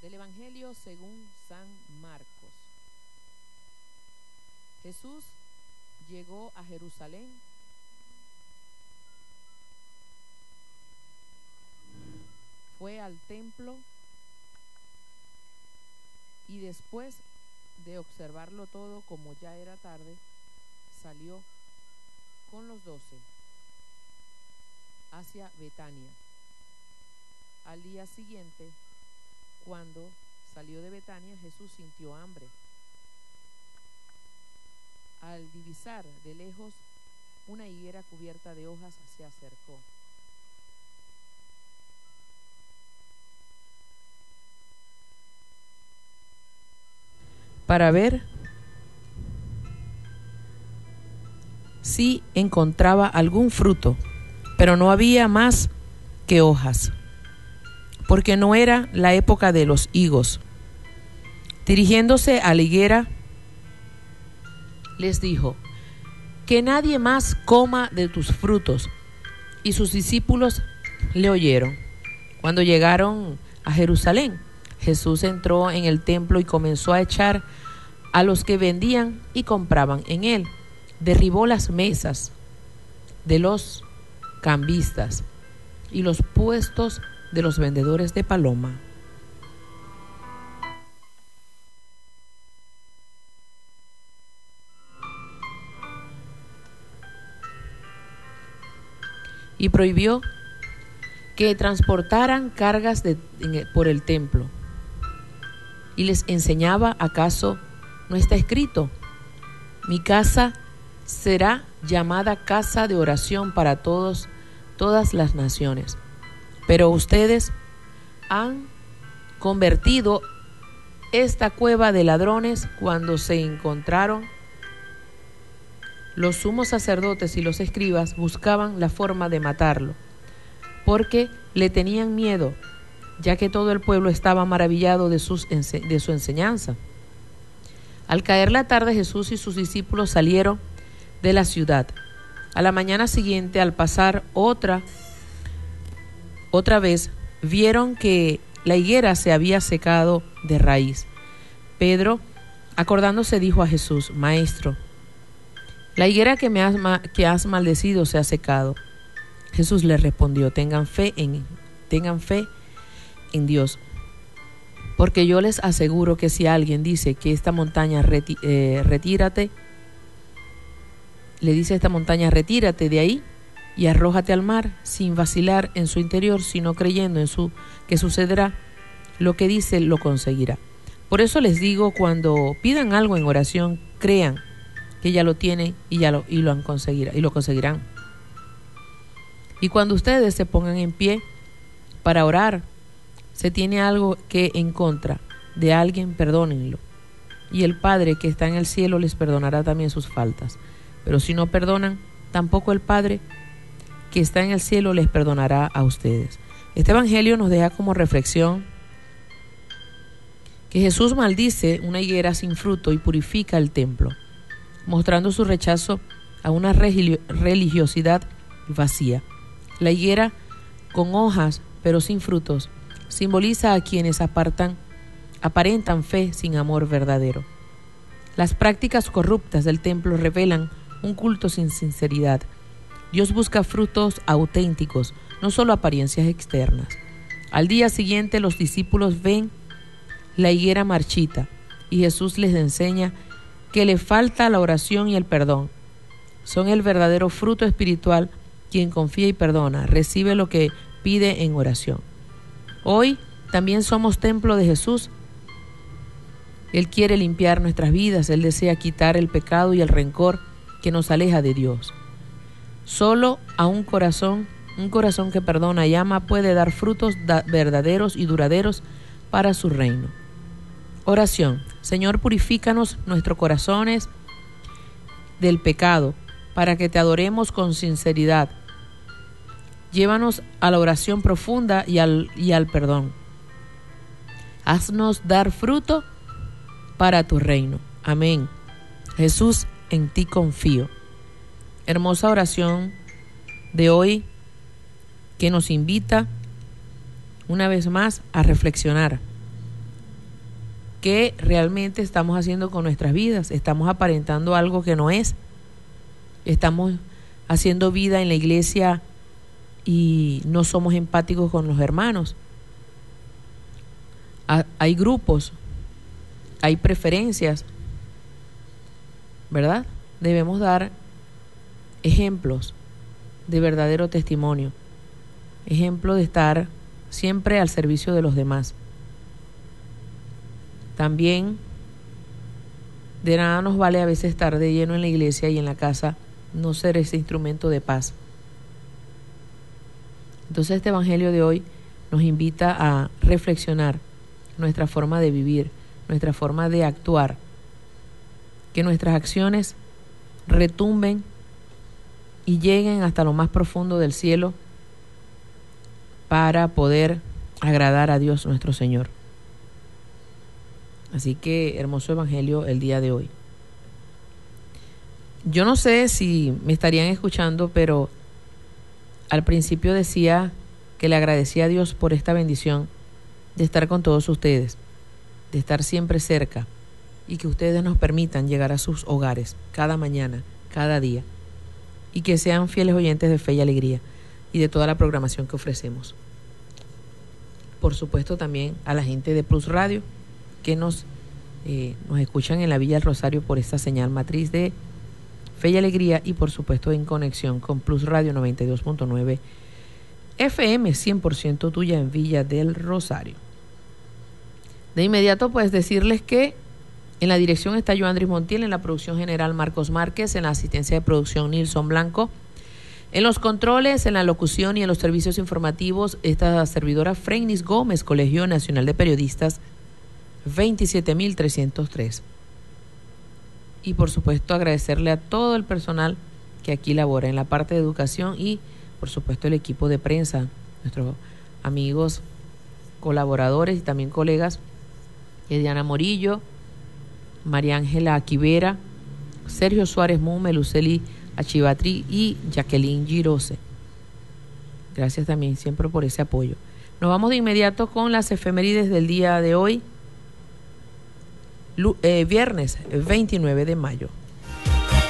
Del Evangelio según San Marcos. Jesús llegó a Jerusalén fue al templo y después de observarlo todo, como ya era tarde, salió con los 12 hacia Betania. Al día siguiente, cuando salió de Betania, Jesús sintió hambre. Al divisar de lejos una higuera cubierta de hojas, se acercó. Para ver si encontraba algún fruto, pero no había más que hojas, porque no era la época de los higos. Dirigiéndose a la higuera, les dijo: que nadie más coma de tus frutos. Y sus discípulos le oyeron. Cuando llegaron a Jerusalén, Jesús entró en el templo y comenzó a echar a los que vendían y compraban en él. Derribó las mesas de los cambistas y los puestos de los vendedores de paloma. Y prohibió que transportaran cargas por el templo. Y les enseñaba: ¿acaso no está escrito? Mi casa será llamada casa de oración para todas las naciones. Pero ustedes han convertido esta cueva de ladrones. Cuando se encontraron, los sumos sacerdotes y los escribas buscaban la forma de matarlo, porque le tenían miedo, ya que todo el pueblo estaba maravillado de su enseñanza. Al caer la tarde, Jesús y sus discípulos salieron de la ciudad. A la mañana siguiente, al pasar otra vez, vieron que la higuera se había secado de raíz. Pedro, acordándose, dijo a Jesús: Maestro, la higuera que has maldecido se ha secado. Jesús le respondió: tengan fe en Dios, porque yo les aseguro que si alguien dice que esta montaña retírate, le dice a esta montaña: retírate de ahí y arrójate al mar, sin vacilar en su interior, sino creyendo que sucederá lo que dice, lo conseguirá. Por eso les digo, cuando pidan algo en oración, crean que ya lo tienen y lo conseguirán. Y cuando ustedes se pongan en pie para orar, se tiene algo que en contra de alguien, perdónenlo, y el Padre que está en el cielo les perdonará también sus faltas. Pero si no perdonan, tampoco el Padre que está en el cielo les perdonará a ustedes. Este evangelio nos deja como reflexión que Jesús maldice una higuera sin fruto y purifica el templo, mostrando su rechazo a una religiosidad vacía. La higuera con hojas pero sin frutos simboliza a quienes aparentan fe sin amor verdadero. Las prácticas corruptas del templo revelan un culto sin sinceridad. Dios busca frutos auténticos, no solo apariencias externas. Al día siguiente, los discípulos ven la higuera marchita y Jesús les enseña que le falta la oración y el perdón. Son el verdadero fruto espiritual. Quien confía y perdona recibe lo que pide en oración. Hoy también somos templo de Jesús. Él quiere limpiar nuestras vidas. Él desea quitar el pecado y el rencor que nos aleja de Dios. Solo a un corazón que perdona y ama, puede dar frutos verdaderos y duraderos para su reino. Oración. Señor, purifícanos nuestros corazones del pecado, para que te adoremos con sinceridad. Llévanos a la oración profunda y al perdón. Haznos dar fruto para tu reino. Amén. Jesús, en ti confío. Hermosa oración de hoy que nos invita una vez más a reflexionar qué realmente estamos haciendo con nuestras vidas. Estamos aparentando algo que no es. Estamos haciendo vida en la iglesia y no somos empáticos con los hermanos. Hay grupos, hay preferencias, ¿verdad? Debemos dar ejemplos de verdadero testimonio, ejemplo de estar siempre al servicio de los demás. También de nada nos vale a veces estar de lleno en la iglesia y en la casa no ser ese instrumento de paz. Entonces este evangelio de hoy nos invita a reflexionar nuestra forma de vivir, nuestra forma de actuar, que nuestras acciones retumben y lleguen hasta lo más profundo del cielo para poder agradar a Dios nuestro Señor. Así que hermoso evangelio el día de hoy. Yo no sé si me estarían escuchando, pero al principio decía que le agradecía a Dios por esta bendición de estar con todos ustedes, de estar siempre cerca y que ustedes nos permitan llegar a sus hogares cada mañana, cada día, y que sean fieles oyentes de Fe y Alegría y de toda la programación que ofrecemos. Por supuesto también a la gente de Plus Radio que nos escuchan en la Villa del Rosario por esta señal matriz de Fe y Alegría y por supuesto en conexión con Plus Radio 92.9 FM 100% tuya en Villa del Rosario. De inmediato pues decirles que en la dirección está Joandris Montiel, en la producción general Marcos Márquez, en la asistencia de producción Nilson Blanco, en los controles, en la locución y en los servicios informativos esta servidora Freinis Gómez, Colegio Nacional de Periodistas 27303. Y por supuesto agradecerle a todo el personal que aquí labora en la parte de educación y por supuesto el equipo de prensa, nuestros amigos, colaboradores y también colegas, Diana Morillo, María Ángela Aquivera, Sergio Suárez Mume, Luceli Achivatri y Jacqueline Girose. Gracias también siempre por ese apoyo. Nos vamos de inmediato con las efemérides del día de hoy, viernes 29 de mayo.